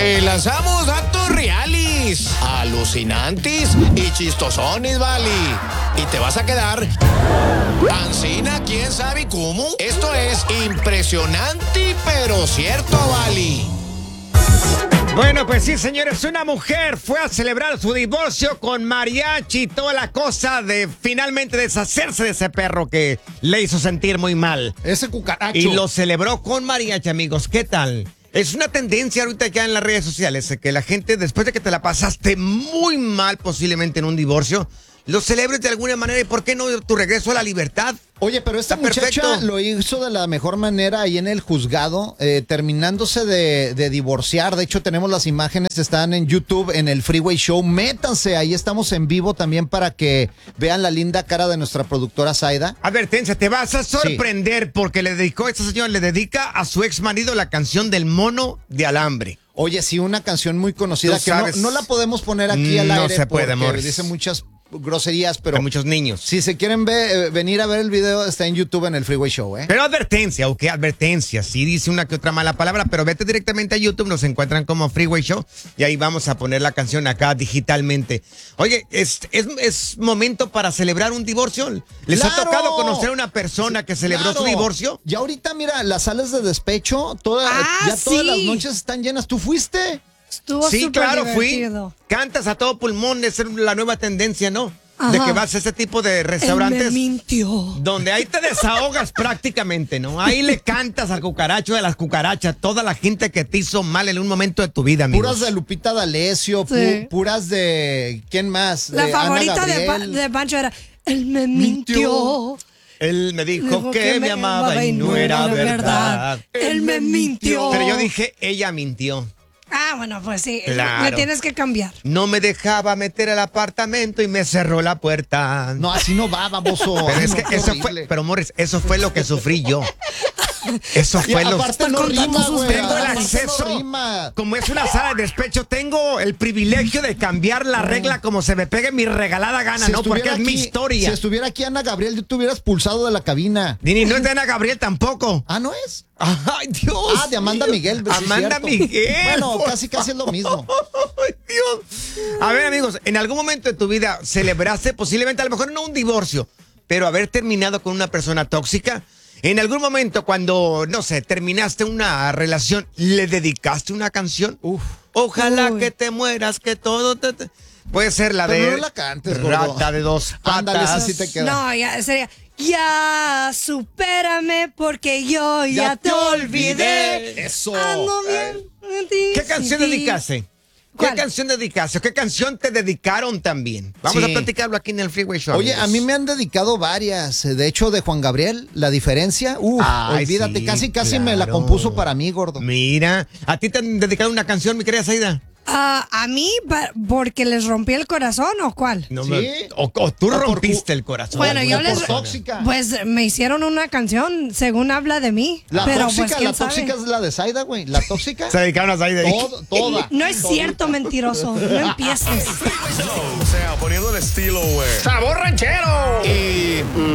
Te lanzamos datos reales, alucinantes y chistosones, vale. Y te vas a quedar ancina, quién sabe cómo. Esto es impresionante, pero cierto, vale. Bueno, pues sí, señores, una mujer fue a celebrar su divorcio con mariachi y toda la cosa de finalmente deshacerse de ese perro que le hizo sentir muy mal. Ese cucaracho. Y lo celebró con mariachi, amigos. ¿Qué tal? Es una tendencia ahorita ya en las redes sociales, que la gente, después de que te la pasaste muy mal, posiblemente en un divorcio, lo celebres de alguna manera. ¿Y por qué no tu regreso a la libertad? Oye, pero esta muchacha lo hizo de la mejor manera ahí en el juzgado, terminándose de divorciar. De hecho, tenemos las imágenes, están en YouTube, en el Freeway Show. Métanse, ahí estamos en vivo también para que vean la linda cara de nuestra productora Zaida. Advertencia, te vas a sorprender porque esta señora le dedica a su ex marido la canción del mono de alambre. Oye, sí, una canción muy conocida que no la podemos poner aquí al aire. No se puede, porque Morris. dice muchas groserías, pero hay muchos niños. Si se quieren venir a ver el video, está en YouTube en el Freeway Show, ¿eh? Pero advertencia, advertencia. Sí dice una que otra mala palabra, pero vete directamente a YouTube, nos encuentran como Freeway Show y ahí vamos a poner la canción acá digitalmente. Oye, es momento para celebrar un divorcio. ¿Les ha tocado conocer a una persona que celebró su divorcio? Y ahorita, mira, las salas de despecho, todas las noches están llenas. ¿Tú fuiste? Estuvo sí, claro, divertido. Fui. Cantas a todo pulmón, es la nueva tendencia, ¿no? Ajá. De que vas a ese tipo de restaurantes. Él me mintió. Donde ahí te desahogas prácticamente, ¿no? Ahí le cantas al cucaracho de las cucarachas, toda la gente que te hizo mal en un momento de tu vida, amigos. Puras de Lupita D'Alessio, puras de... ¿Quién más? La de favorita Ana de Pancho era, él me mintió. Él me dijo que me amaba y no era verdad. Él me mintió. Pero yo dije, ella mintió. Ah, bueno, pues sí, claro. Me tienes que cambiar. No me dejaba meter al apartamento y me cerró la puerta. No, así no va, baboso. Pero es que eso fue, pero Morris, eso fue lo que sufrí yo. Eso fue lo que... Aparte no rima, güey. Tengo el acceso. Como es una sala de despecho, tengo el privilegio de cambiar la regla como se me pegue mi regalada gana, ¿no? Porque es mi historia. Si estuviera aquí Ana Gabriel, yo te hubieras pulsado de la cabina. Ni no es de Ana Gabriel tampoco. ¿Ah, no es? ¡Ay, Dios! Ah, de Amanda Miguel. Amanda Miguel. Bueno, casi es lo mismo. ¡Ay, Dios! A ver, amigos, en algún momento de tu vida celebraste posiblemente, a lo mejor no un divorcio, pero haber terminado con una persona tóxica. En algún momento cuando, no sé, terminaste una relación, ¿le dedicaste una canción? Ojalá que te mueras, que todo te... Puede ser la pero de... no la cantes, Rata de dos patas. Ándale, esa sí te queda. No, ya sería... Ya, supérame porque yo ya te olvidé. Eso. Ando bien. ¿Qué canción dedicaste? ¿Qué canción dedicaste? ¿Qué canción te dedicaron también? Vamos a platicarlo aquí en el Freeway Show. Oye, amigos. a mí me han dedicado varias. De hecho, de Juan Gabriel, La Diferencia. Olvídate, sí, casi me la compuso para mí, gordo. Mira, ¿a ti te han dedicado una canción, mi querida Zaida? A mí, porque les rompí el corazón, ¿o cuál? No, ¿Sí? o tú rompiste el corazón. Bueno, yo les... tóxica. Pues me hicieron una canción, según habla de mí. La pero tóxica, pues, ¿quién la tóxica sabe? es la de Zaida, güey. La tóxica. Se dedicaron a Zaida. Toda. No es cierto, mentiroso. No empieces. O sea, poniendo el estilo, güey. ¡Sabor ranchero! Y...